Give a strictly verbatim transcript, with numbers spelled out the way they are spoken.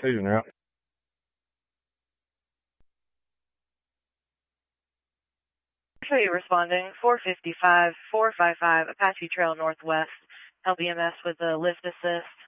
Precision route. So you're responding, four fifty-five, four five five, Apache Trail Northwest, L B M S with a lift assist.